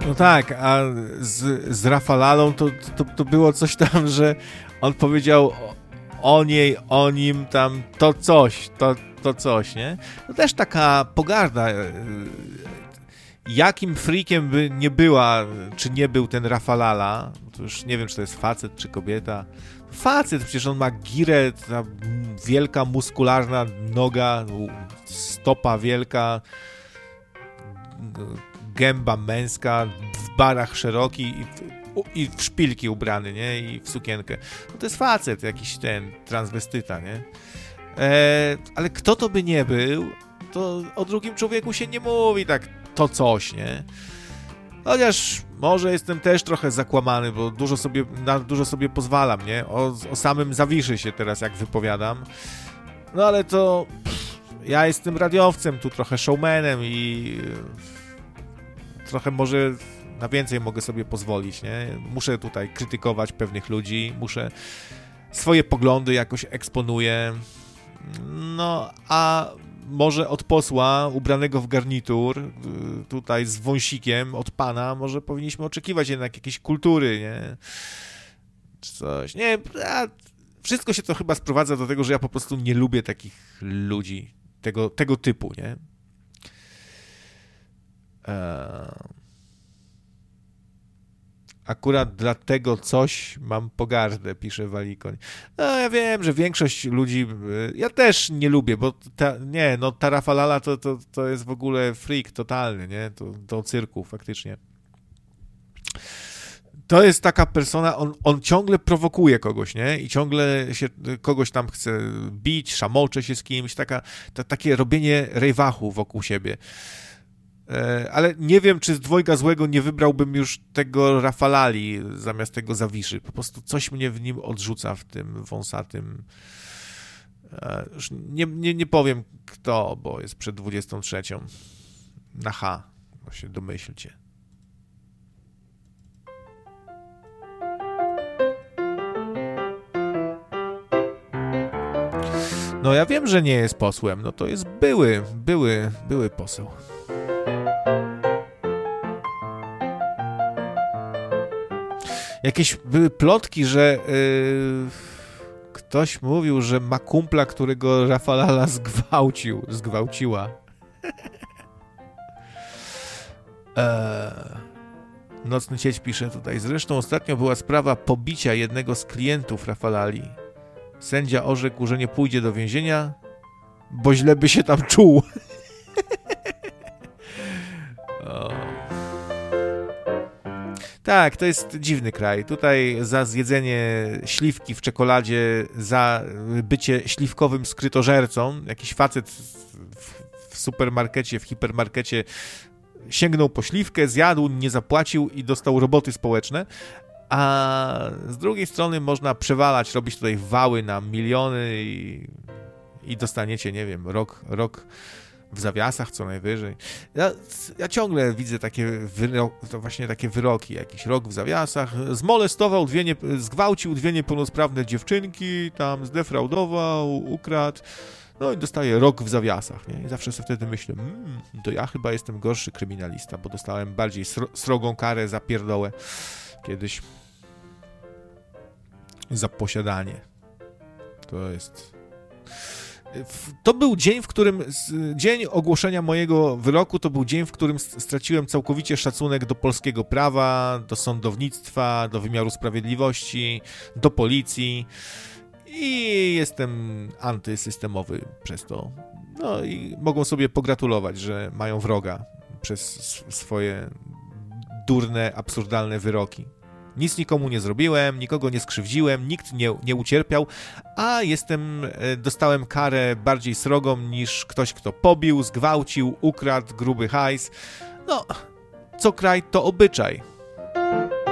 No tak, a z Rafalalą to było coś tam, że on powiedział o niej, o nim tam to coś, nie? To też taka pogarda. Jakim freakiem by nie była, czy nie był ten Rafalala, to już nie wiem, czy to jest facet, czy kobieta. Facet, przecież on ma girę, ta wielka, muskularna noga, stopa wielka, gęba męska, w barach szeroki i w szpilki ubrany, nie? I w sukienkę. No to jest facet, jakiś ten transwestyta, nie? Ale kto to by nie był, to o drugim człowieku się nie mówi tak to coś, nie? Chociaż może jestem też trochę zakłamany, bo na dużo sobie pozwalam, nie? O samym Zawiszy się teraz jak wypowiadam. No ale to ja jestem radiowcem, tu trochę showmanem i trochę może na więcej mogę sobie pozwolić, nie? Muszę tutaj krytykować pewnych ludzi, muszę swoje poglądy jakoś eksponuję. No, a może od posła ubranego w garnitur, tutaj z wąsikiem, od pana, może powinniśmy oczekiwać jednak jakiejś kultury, nie? Czy coś. Nie, wszystko się to chyba sprowadza do tego, że ja po prostu nie lubię takich ludzi, tego typu, nie? Akurat dlatego coś mam pogardę, pisze Walikoń. No ja wiem, że większość ludzi, ja też nie lubię, bo ta Rafalala to jest w ogóle freak totalny, nie? To cyrku faktycznie. To jest taka persona, on ciągle prowokuje kogoś, nie? I ciągle się kogoś tam chce bić, szamocze się z kimś, takie robienie rejwachu wokół siebie. Ale nie wiem, czy z dwojga złego nie wybrałbym już tego Rafalali zamiast tego Zawiszy. Po prostu coś mnie w nim odrzuca, w tym wąsatym. Już nie powiem kto, bo jest przed 23. Na H, bo się domyślcie. No ja wiem, że nie jest posłem, no to jest były poseł. Jakieś były plotki, że ktoś mówił, że ma kumpla, którego Rafalala zgwałciła. Nocny Cieć pisze tutaj. Zresztą ostatnio była sprawa pobicia jednego z klientów Rafalali. Sędzia orzekł, że nie pójdzie do więzienia, bo źle by się tam czuł. Tak, to jest dziwny kraj. Tutaj za zjedzenie śliwki w czekoladzie, za bycie śliwkowym skrytożercą, jakiś facet w supermarkecie, w hipermarkecie sięgnął po śliwkę, zjadł, nie zapłacił i dostał roboty społeczne, a z drugiej strony można przewalać, robić tutaj wały na miliony i dostaniecie, nie wiem, rok w zawiasach co najwyżej. Ja ciągle widzę takie wyroki, jakiś rok w zawiasach, zmolestował zgwałcił dwie niepełnosprawne dziewczynki, tam zdefraudował, ukradł, no i dostaje rok w zawiasach, nie? I zawsze sobie wtedy myślę, to ja chyba jestem gorszy kryminalista, bo dostałem bardziej srogą karę za pierdołę kiedyś, za posiadanie. To był dzień, dzień ogłoszenia mojego wyroku, to był dzień, w którym straciłem całkowicie szacunek do polskiego prawa, do sądownictwa, do wymiaru sprawiedliwości, do policji i jestem antysystemowy przez to. No i mogą sobie pogratulować, że mają wroga przez swoje durne, absurdalne wyroki. Nic nikomu nie zrobiłem, nikogo nie skrzywdziłem, nikt nie ucierpiał, a dostałem karę bardziej srogą niż ktoś, kto pobił, zgwałcił, ukradł gruby hajs. No, co kraj to obyczaj.